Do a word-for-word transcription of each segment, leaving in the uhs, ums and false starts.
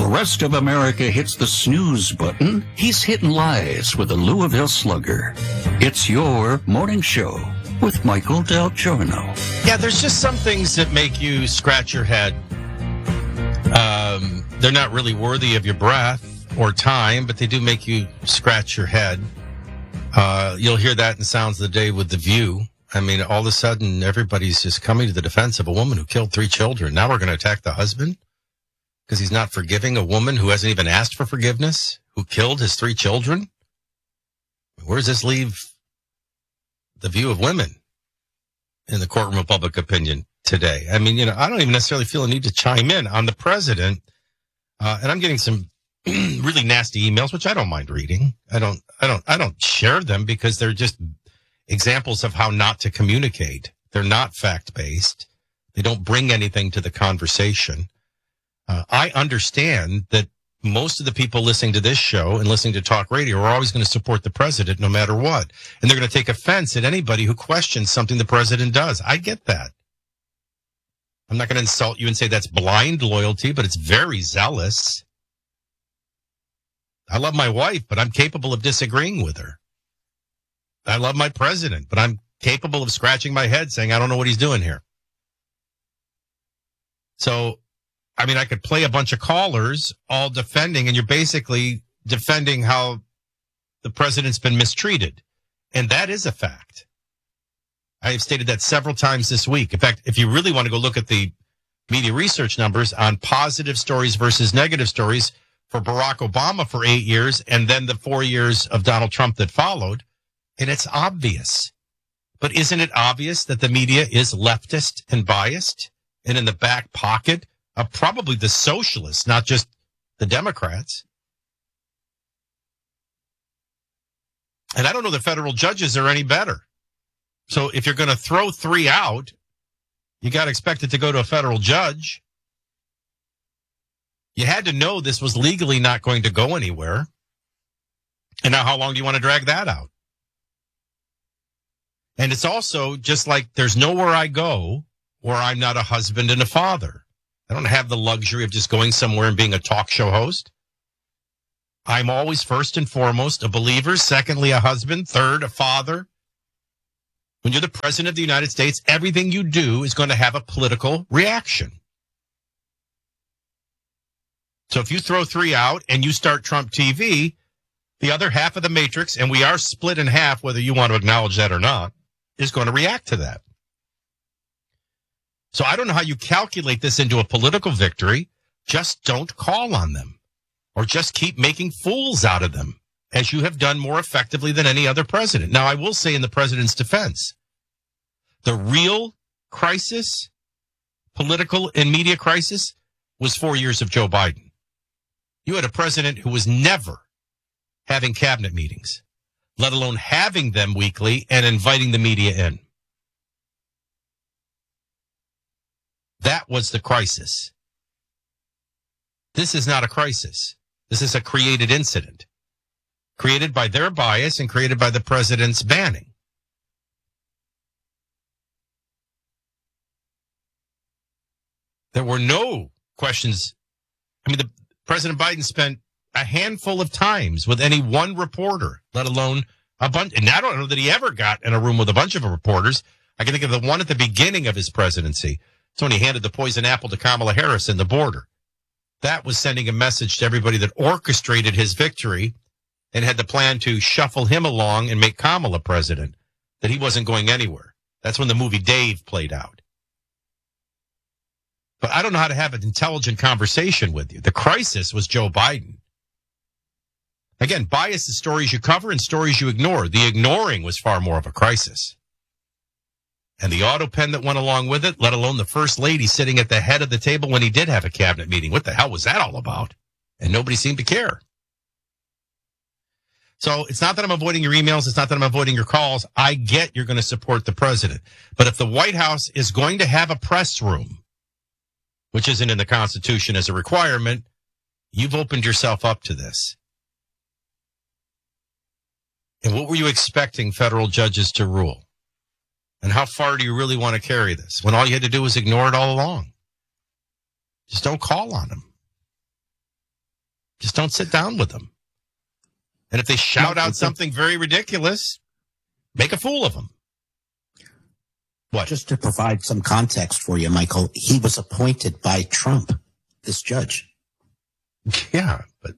the rest of America hits the snooze button, he's hitting lies with the Louisville Slugger. It's your morning show with Michael Del Giorno. Yeah, there's just some things that make you scratch your head. Um, they're not really worthy of your breath or time, but they do make you scratch your head. Uh, you'll hear that in Sounds of the Day with The View. I mean, all of a sudden, everybody's just coming to the defense of a woman who killed three children. Now we're going to attack the husband because he's not forgiving a woman who hasn't even asked for forgiveness, who killed his three children. Where does this leave the view of women in the courtroom of public opinion today? I mean, you know, I don't even necessarily feel a need to chime in on the president. Uh, and I'm getting some really nasty emails, which I don't mind reading. I don't, I don't, I don't share them because they're just examples of how not to communicate. They're not fact-based. They don't bring anything to the conversation. Uh, I understand that most of the people listening to this show and listening to talk radio are always going to support the president no matter what. And they're going to take offense at anybody who questions something the president does. I get that. I'm not going to insult you and say that's blind loyalty, but it's very zealous. I love my wife, but I'm capable of disagreeing with her. I love my president, but I'm capable of scratching my head saying, I don't know what he's doing here. So, I mean, I could play a bunch of callers all defending, and you're basically defending how the president's been mistreated. And that is a fact. I have stated that several times this week. In fact, if you really want to go look at the media research numbers on positive stories versus negative stories for Barack Obama for eight years and then the four years of Donald Trump that followed, and it's obvious. But isn't it obvious that the media is leftist and biased and in the back pocket of probably the socialists, not just the Democrats? And I don't know the federal judges are any better. So if you're going to throw three out, you got to expect it to go to a federal judge. You had to know this was legally not going to go anywhere. And now how long do you want to drag that out? And it's also just like there's nowhere I go where I'm not a husband and a father. I don't have the luxury of just going somewhere and being a talk show host. I'm always first and foremost a believer, secondly a husband, third a father. When you're the president of the United States, everything you do is going to have a political reaction. So if you throw three out and you start Trump T V, the other half of the matrix, and we are split in half, whether you want to acknowledge that or not, is going to react to that. So I don't know how you calculate this into a political victory. Just don't call on them or just keep making fools out of them, as you have done more effectively than any other president. Now, I will say in the president's defense, the real crisis, political and media crisis, was four years of Joe Biden. You had a president who was never having cabinet meetings, let alone having them weekly and inviting the media in. That was the crisis. This is not a crisis. This is a created incident, created by their bias and created by the president's banning. There were no questions. I mean, the President Biden spent a handful of times with any one reporter, let alone a bunch. And I don't know that he ever got in a room with a bunch of reporters. I can think of the one at the beginning of his presidency. It's when he handed the poison apple to Kamala Harris in the border. That was sending a message to everybody that orchestrated his victory and had the plan to shuffle him along and make Kamala president, that he wasn't going anywhere. That's when the movie Dave played out. But I don't know how to have an intelligent conversation with you. The crisis was Joe Biden. Again, bias is stories you cover and stories you ignore. The ignoring was far more of a crisis. And the auto pen that went along with it, let alone the first lady sitting at the head of the table when he did have a cabinet meeting. What the hell was that all about? And nobody seemed to care. So it's not that I'm avoiding your emails. It's not that I'm avoiding your calls. I get you're going to support the president. But if the White House is going to have a press room, which isn't in the Constitution as a requirement, you've opened yourself up to this. And what were you expecting federal judges to rule? And how far do you really want to carry this when all you had to do was ignore it all along? Just don't call on them. Just don't sit down with them. And if they shout out something very ridiculous, make a fool of them. What? Just to provide some context for you, Michael, he was appointed by Trump, this judge. Yeah, but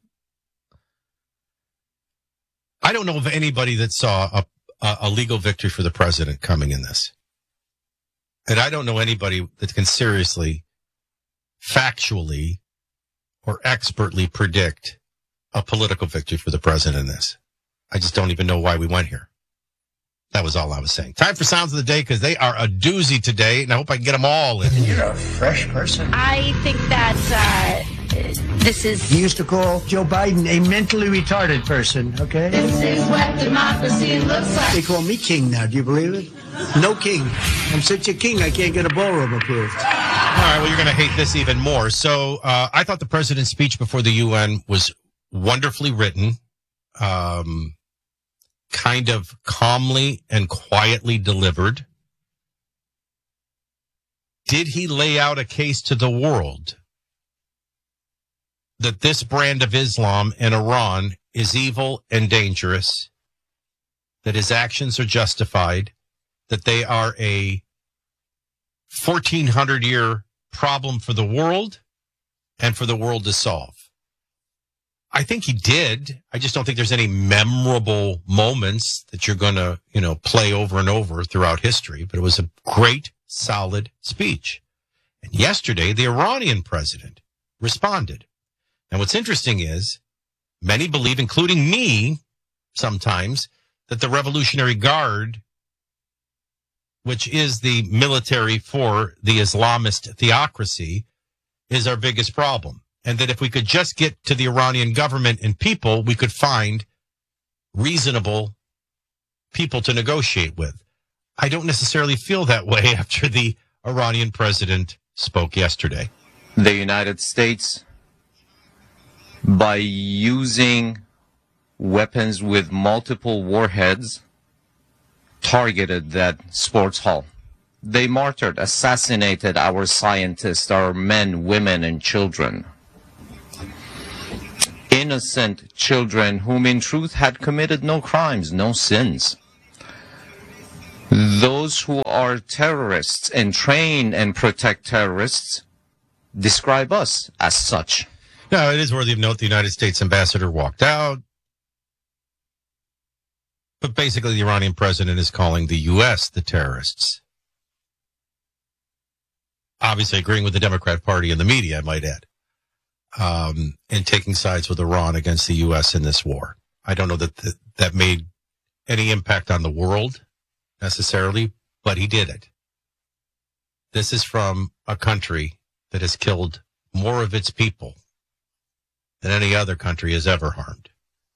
I don't know of anybody that saw a, a, a legal victory for the president coming in this. And I don't know anybody that can seriously, factually, or expertly predict a political victory for the president in this. I just don't even know why we went here. That was all I was saying. Time for Sounds of the Day, because they are a doozy today, and I hope I can get them all in. You're a fresh person. I think that uh, this is... You used to call Joe Biden a mentally retarded person, okay? This is what democracy looks like. They call me king now. Do you believe it? No king. I'm such a king, I can't get a ballroom approved. All right, well, you're going to hate this even more. So uh, I thought the president's speech before the U N was wonderfully written, um, kind of calmly and quietly delivered. Did he lay out a case to the world that this brand of Islam in Iran is evil and dangerous, that his actions are justified, that they are a fourteen hundred year problem for the world and for the world to solve? I think he did. I just don't think there's any memorable moments that you're going to, you know, play over and over throughout history. But it was a great, solid speech. And yesterday, the Iranian president responded. And what's interesting is many believe, including me sometimes, that the Revolutionary Guard, which is the military for the Islamist theocracy, is our biggest problem. And that if we could just get to the Iranian government and people, we could find reasonable people to negotiate with. I don't necessarily feel that way after the Iranian president spoke yesterday. The United States, by using weapons with multiple warheads, targeted that sports hall. They martyred, assassinated our scientists, our men, women, and children. Innocent children whom in truth had committed no crimes, no sins. Those who are terrorists and train and protect terrorists describe us as such. Now, it is worthy of note the United States ambassador walked out. But basically, the Iranian president is calling the U S the terrorists. Obviously agreeing with the Democrat Party and the media, I might add, um, and taking sides with Iran against the U S in this war. I don't know that th- that made any impact on the world necessarily, but he did it. This is from a country that has killed more of its people than any other country has ever harmed.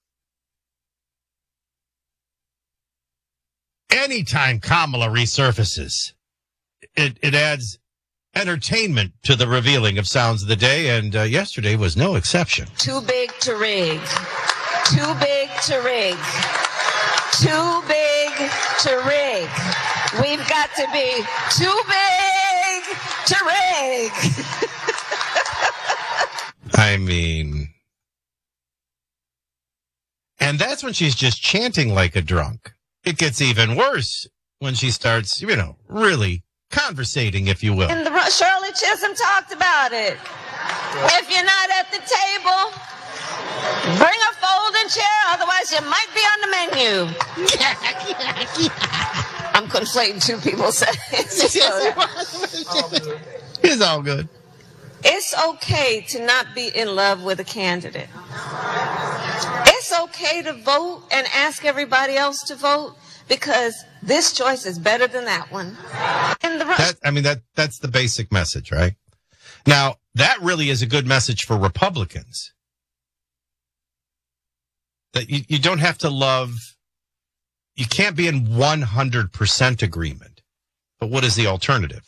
Anytime Kamala resurfaces, it, it adds entertainment to the revealing of Sounds of the Day, and uh, yesterday was no exception. Too big to rig. Too big to rig. Too big to rig. We've got to be too big to rig. I mean, and that's when she's just chanting like a drunk. It gets even worse when she starts, you know, really conversating, if you will. And the, Shirley Chisholm talked about it. If you're not at the table, bring a folding chair, otherwise you might be on the menu. I'm conflating two people's sentences. It's all good. It's okay to not be in love with a candidate. It's okay to vote and ask everybody else to vote because this choice is better than that one. And the that, I mean, that that's the basic message, right? Now, that really is a good message for Republicans. That you, you don't have to love, you can't be in one hundred percent agreement. But what is the alternative?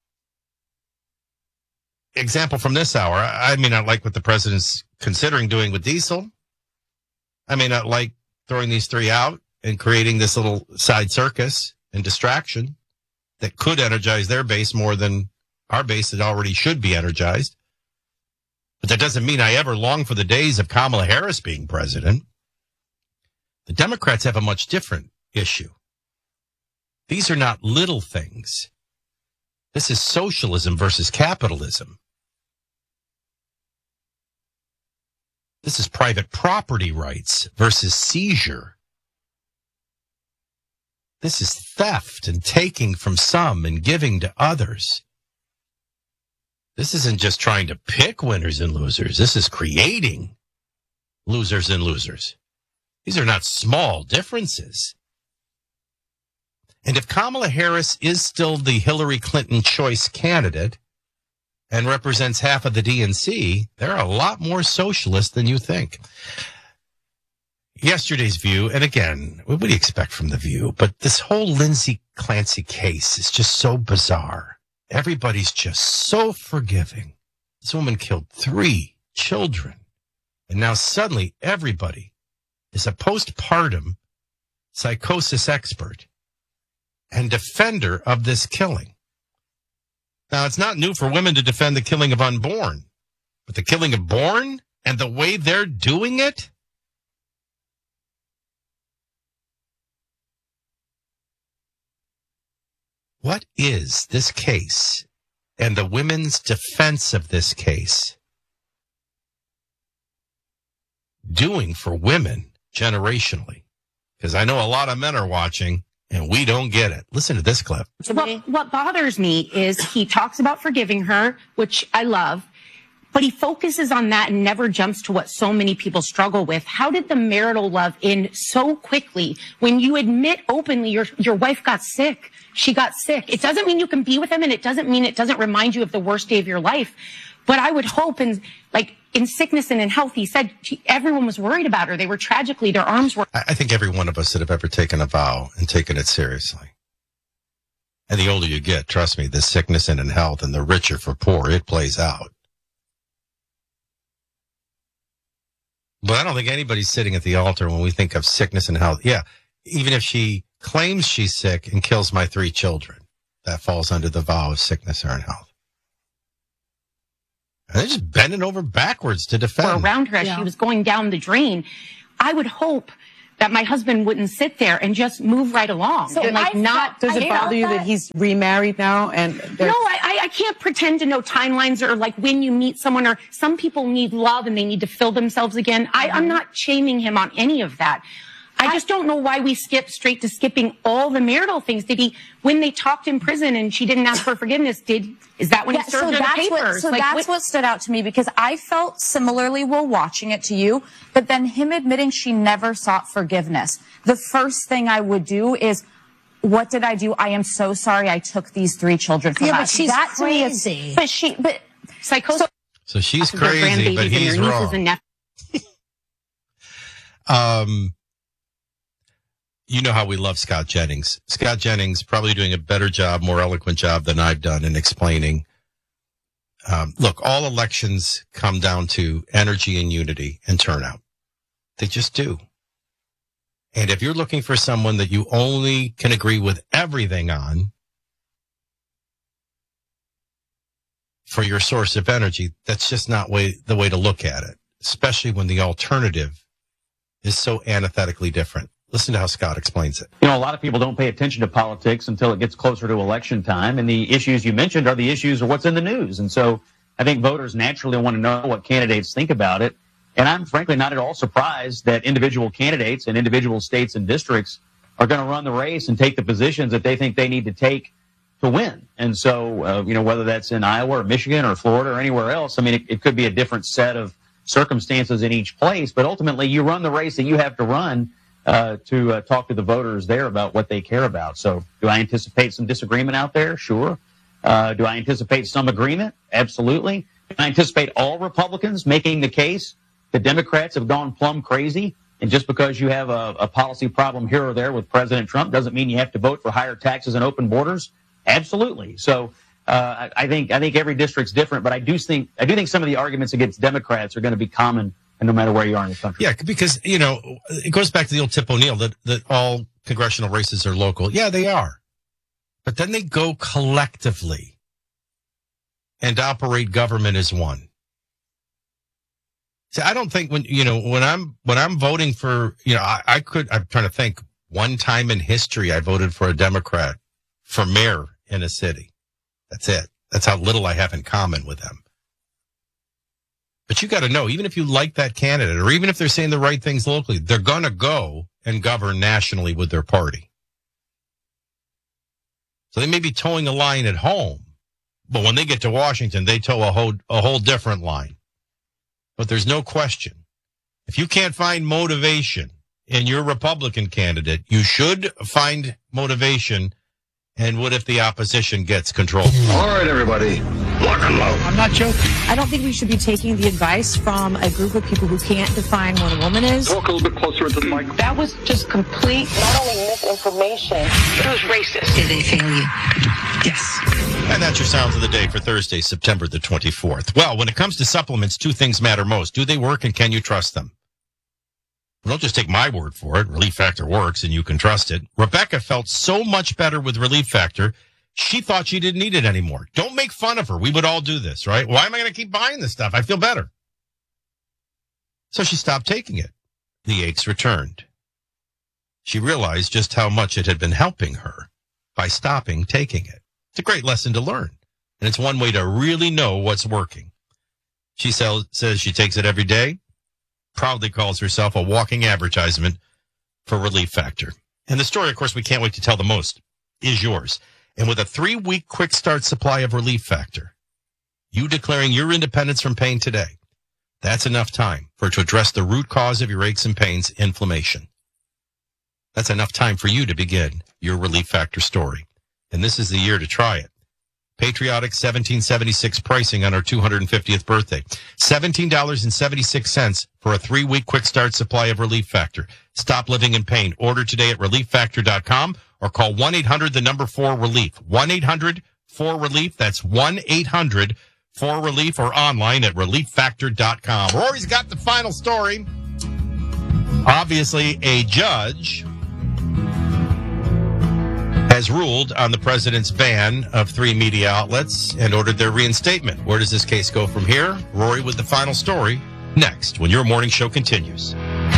Example from this hour, I may not like what the president's considering doing with diesel. I may not like throwing these three out and creating this little side circus and distraction that could energize their base more than our base that already should be energized. But that doesn't mean I ever long for the days of Kamala Harris being president. The Democrats have a much different issue. These are not little things. This is socialism versus capitalism. This is private property rights versus seizure. This is theft and taking from some and giving to others. This isn't just trying to pick winners and losers. This is creating losers and losers. These are not small differences. And if Kamala Harris is still the Hillary Clinton choice candidate and represents half of the D N C, they're a lot more socialist than you think. Yesterday's View, and again, what do you expect from The View? But this whole Lindsay Clancy case is just so bizarre. Everybody's just so forgiving. This woman killed three children. And now suddenly everybody is a postpartum psychosis expert and defender of this killing. Now, it's not new for women to defend the killing of unborn, but the killing of born and the way they're doing it? What is this case and the women's defense of this case doing for women generationally? Because I know a lot of men are watching and we don't get it. Listen to this clip. What, what bothers me is he talks about forgiving her, which I love, but he focuses on that and never jumps to what so many people struggle with. How did the marital love end so quickly when you admit openly your, your wife got sick? She got sick. It doesn't mean you can be with him, and it doesn't mean it doesn't remind you of the worst day of your life. But I would hope, in like in sickness and in health, he said she, everyone was worried about her. They were tragically, their arms were. I think every one of us that have ever taken a vow and taken it seriously. And the older you get, trust me, the sickness and in health and the richer for poor, it plays out. But I don't think anybody's sitting at the altar when we think of sickness and health. Yeah, even if she claims she's sick and kills my three children, that falls under the vow of sickness or in health. And they're just bending over backwards to defend. Around her as yeah. she was going down the drain. I would hope that my husband wouldn't sit there and just move right along. So and like I not. Does it bother you that, that he's remarried now? And no, I, I can't pretend to know timelines or like when you meet someone, or some people need love and they need to fill themselves again. Mm-hmm. I, I'm not shaming him on any of that. I just don't know why we skip straight to skipping all the marital things. Did he, when they talked in prison and she didn't ask for forgiveness, did, is that when yeah, he served so her the that's papers? What, so like, that's what, what stood out to me, because I felt similarly while watching it to you, but then him admitting she never sought forgiveness. The first thing I would do is, what did I do? I am so sorry I took these three children from yeah, us. but she's that crazy. To me is, but she, but psychosis. So, so she's crazy, but he's wrong. um, You know how we love Scott Jennings. Scott Jennings probably doing a better job, more eloquent job than I've done in explaining. Um, look, all elections come down to energy and unity and turnout. They just do. And if you're looking for someone that you only can agree with everything on for your source of energy, that's just not way, the way to look at it, especially when the alternative is so antithetically different. Listen to how Scott explains it. You know, a lot of people don't pay attention to politics until it gets closer to election time. And the issues you mentioned are the issues of what's in the news. And so I think voters naturally want to know what candidates think about it. And I'm frankly not at all surprised that individual candidates and individual states and districts are going to run the race and take the positions that they think they need to take to win. And so, uh, you know, whether that's in Iowa or Michigan or Florida or anywhere else, I mean, it, it could be a different set of circumstances in each place. But ultimately, you run the race that you have to run Uh, to uh, talk to the voters there about what they care about. So do I anticipate some disagreement out there? Sure. Uh, do I anticipate some agreement? Absolutely. Do I anticipate all Republicans making the case that Democrats have gone plumb crazy, and just because you have a, a policy problem here or there with President Trump doesn't mean you have to vote for higher taxes and open borders? Absolutely. So uh, I, I think I think every district's different, but I do think I do think some of the arguments against Democrats are going to be common, and no matter where you are in the country. Yeah, because, you know, it goes back to the old Tip O'Neill that, that all congressional races are local. Yeah, they are. But then they go collectively and operate government as one. See, I don't think when, you know, when I'm, when I'm voting for, you know, I, I could, I'm trying to think one time in history I voted for a Democrat for mayor in a city. That's it. That's how little I have in common with them. But you got to know, even if you like that candidate, or even if they're saying the right things locally, they're going to go and govern nationally with their party. So they may be towing a line at home, but when they get to Washington, they tow a whole, a whole different line. But there's no question. If you can't find motivation in your Republican candidate, you should find motivation. And what if the opposition gets control? All right, everybody, lock and load. I'm not joking. I don't think we should be taking the advice from a group of people who can't define what a woman is. Talk a little bit closer into the mic. That was just complete, not only misinformation, it was racist. Did they fail you? Yes. And that's your sounds of the day for Thursday, September the twenty-fourth. Well, when it comes to supplements, two things matter most. Do they work and can you trust them? Don't just take my word for it. Relief Factor works and you can trust it. Rebecca felt so much better with Relief Factor, she thought she didn't need it anymore. Don't make fun of her. We would all do this, right? Why am I going to keep buying this stuff? I feel better. So she stopped taking it. The aches returned. She realized just how much it had been helping her by stopping taking it. It's a great lesson to learn. And it's one way to really know what's working. She sell, says she takes it every day. Proudly calls herself a walking advertisement for Relief Factor. And the story, of course, we can't wait to tell the most, is yours. And with a three-week quick start supply of Relief Factor, you declaring your independence from pain today, that's enough time for it to address the root cause of your aches and pains, inflammation. That's enough time for you to begin your Relief Factor story. And this is the year to try it. Patriotic seventeen seventy-six pricing on our two hundred fiftieth birthday. seventeen dollars and seventy-six cents for a three-week quick start supply of Relief Factor. Stop living in pain. Order today at relief factor dot com or call one eight hundred the number four relief. one eight hundred four relief. That's one eight hundred four relief or online at relief factor dot com. Rory's got the final story. Obviously, a judge has ruled on the president's ban of three media outlets and ordered their reinstatement. Where does this case go from here? Rory with the final story next when your morning show continues.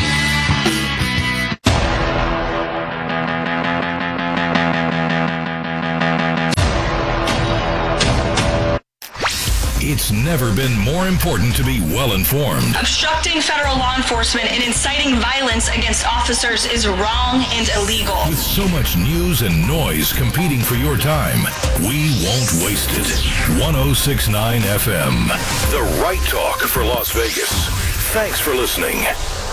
It's never been more important to be well-informed. Obstructing federal law enforcement and inciting violence against officers is wrong and illegal. With so much news and noise competing for your time, we won't waste it. one oh six point nine F M, the right talk for Las Vegas. Thanks for listening.